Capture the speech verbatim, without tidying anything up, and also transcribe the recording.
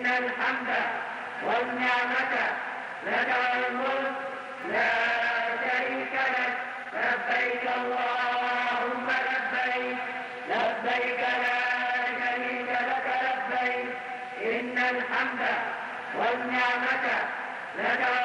الحمد والنعمة لك والملك لا شريك لك لبيك اللهم لبيك لبيك لا شريك لك لبيك إن الحمد والنعمة لك